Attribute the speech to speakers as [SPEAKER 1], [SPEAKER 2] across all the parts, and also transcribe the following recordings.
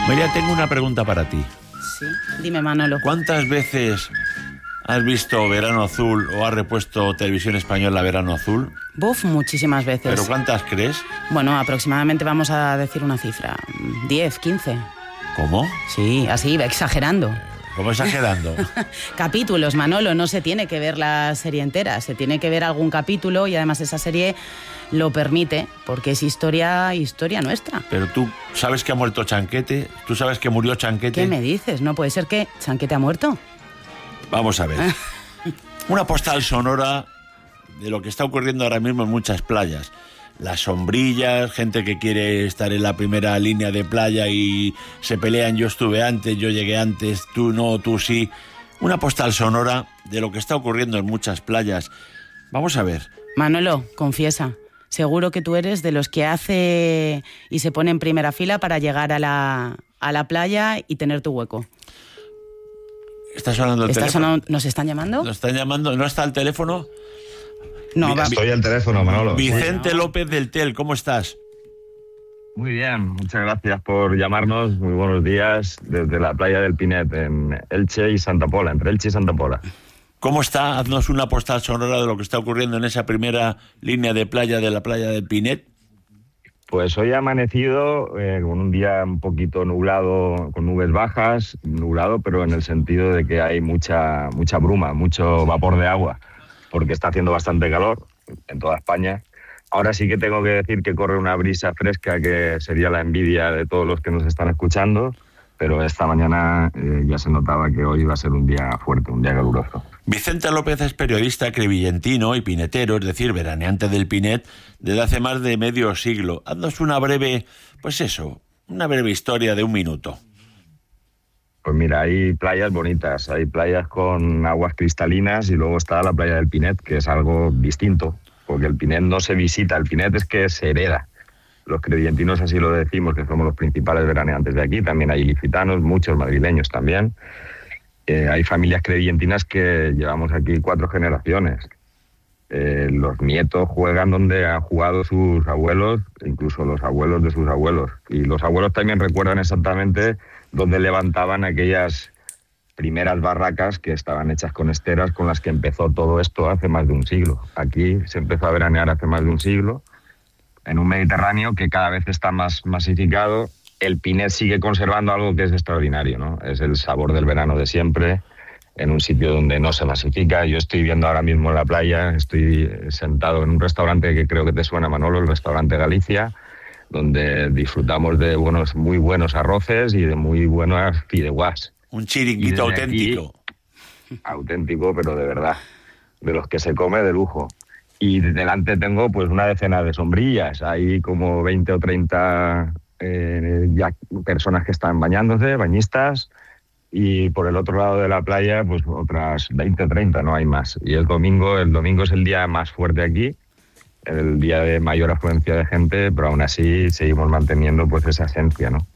[SPEAKER 1] María, tengo una pregunta para ti.
[SPEAKER 2] Sí, dime, Manolo.
[SPEAKER 1] ¿Cuántas veces has visto Verano Azul o has repuesto Televisión Española Verano Azul?
[SPEAKER 2] Buf, muchísimas veces.
[SPEAKER 1] ¿Pero cuántas crees?
[SPEAKER 2] Bueno, aproximadamente vamos a decir una cifra. 10, 15.
[SPEAKER 1] ¿Cómo?
[SPEAKER 2] Sí, así, exagerando.
[SPEAKER 1] ¿Cómo exagerando?
[SPEAKER 2] Capítulos, Manolo, no se tiene que ver la serie entera, se tiene que ver algún capítulo y además esa serie lo permite, porque es historia nuestra.
[SPEAKER 1] Pero tú sabes que ha muerto Chanquete, tú sabes que murió Chanquete.
[SPEAKER 2] ¿Qué me dices? ¿No puede ser que Chanquete ha muerto?
[SPEAKER 1] Vamos a ver. Una postal sonora de lo que está ocurriendo ahora mismo en muchas playas. Las sombrillas, gente que quiere estar en la primera línea de playa y se pelean, yo estuve antes, yo llegué antes, tú no, tú sí. Una postal sonora de lo que está ocurriendo en muchas playas. Vamos a ver.
[SPEAKER 2] Manolo, confiesa, seguro que tú eres de los que hace y se pone en primera fila para llegar a la playa y tener tu hueco.
[SPEAKER 1] ¿Está sonando el teléfono?
[SPEAKER 2] ¿Nos están llamando?
[SPEAKER 1] ¿Nos están llamando? ¿No está el teléfono?
[SPEAKER 2] No, va.
[SPEAKER 3] Estoy al teléfono, Manolo.
[SPEAKER 1] Vicente
[SPEAKER 2] Bueno.
[SPEAKER 1] López del TEL, ¿cómo estás?
[SPEAKER 3] Muy bien, muchas gracias por llamarnos. Muy buenos días desde la playa del Pinet, en Elche y Santa Pola, entre Elche y Santa Pola.
[SPEAKER 1] ¿Cómo está? Haznos una postal sonora de lo que está ocurriendo en esa primera línea de playa de la playa del Pinet.
[SPEAKER 3] Pues hoy ha amanecido con un día un poquito nublado, con nubes bajas, nublado, pero en el sentido de que hay mucha bruma, mucho vapor de agua, porque está haciendo bastante calor en toda España. Ahora sí que tengo que decir que corre una brisa fresca que sería la envidia de todos los que nos están escuchando, pero esta mañana ya se notaba que hoy iba a ser un día fuerte, un día caluroso.
[SPEAKER 1] Vicente López es periodista crevillentino y pinetero, es decir, veraneante del Pinet, desde hace más de medio siglo. Haznos una breve, una breve historia de un minuto.
[SPEAKER 3] Pues mira, hay playas bonitas, hay playas con aguas cristalinas y luego está la playa del Pinet, que es algo distinto, porque el Pinet no se visita, el Pinet es que se hereda. Los crevillentinos así lo decimos, que somos los principales veraneantes de aquí, también hay ilicitanos, muchos madrileños también. Hay familias crevillentinas que llevamos aquí 4 generaciones. Los nietos juegan donde han jugado sus abuelos, incluso los abuelos de sus abuelos. Y los abuelos también recuerdan exactamente donde levantaban aquellas primeras barracas que estaban hechas con esteras con las que empezó todo esto hace más de un siglo. Aquí se empezó a veranear hace más de un siglo, en un Mediterráneo que cada vez está más masificado. El Pinet sigue conservando algo que es extraordinario, ¿no? Es el sabor del verano de siempre, en un sitio donde no se masifica. Yo estoy viendo ahora mismo en la playa, estoy sentado en un restaurante que creo que te suena, Manolo, el restaurante Galicia, donde disfrutamos de muy buenos arroces y de muy buenas fideuás.
[SPEAKER 1] Un chiringuito auténtico.
[SPEAKER 3] Aquí, auténtico, pero de verdad, de los que se come de lujo. Y delante tengo pues una decena de sombrillas, hay como 20 o 30 ya personas que están bañándose, bañistas, y por el otro lado de la playa pues otras 20 o 30, no hay más. Y el domingo es el día más fuerte aquí, el día de mayor afluencia de gente, pero aún así seguimos manteniendo pues esa esencia, ¿no?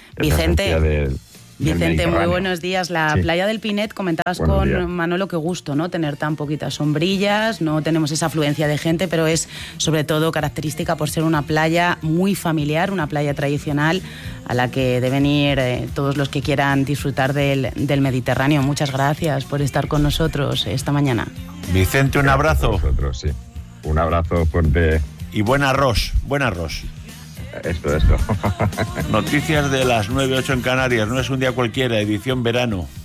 [SPEAKER 2] Vicente, muy buenos días. La playa del Pinet, comentabas con Manolo, qué gusto, ¿no? Tener tan poquitas sombrillas, no tenemos esa afluencia de gente, pero es sobre todo característica por ser una playa muy familiar, una playa tradicional a la que deben ir todos los que quieran disfrutar del Mediterráneo. Muchas gracias por estar con nosotros esta mañana.
[SPEAKER 1] Vicente, un abrazo.
[SPEAKER 3] Vosotros, sí. Un abrazo fuerte.
[SPEAKER 1] Y buen arroz, buen arroz.
[SPEAKER 3] Esto.
[SPEAKER 1] Noticias de las 9:08 en Canarias, no es un día cualquiera, edición verano.